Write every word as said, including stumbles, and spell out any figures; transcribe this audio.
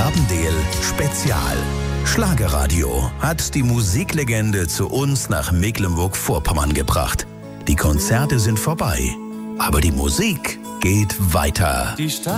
Babendeel Spezial. Schlagerradio hat die Musiklegende zu uns nach Mecklenburg-Vorpommern gebracht. Die Konzerte sind vorbei, aber die Musik geht weiter. Die Stadt